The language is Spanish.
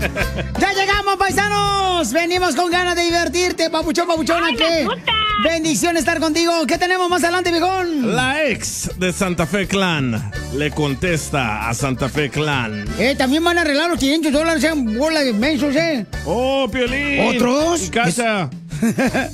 ¡Ya llegamos, paisanos! Venimos con ganas de divertirte, papuchón, papuchona. ¡Ay, ¿Qué? me gusta! Bendición estar contigo. ¿Qué tenemos más adelante, viejón? La ex de Santa Fe Clan le contesta a Santa Fe Clan. También van a arreglar los $500, sean bola de mensos, ¡Oh, Piolín! ¿Otros? Y Cacha.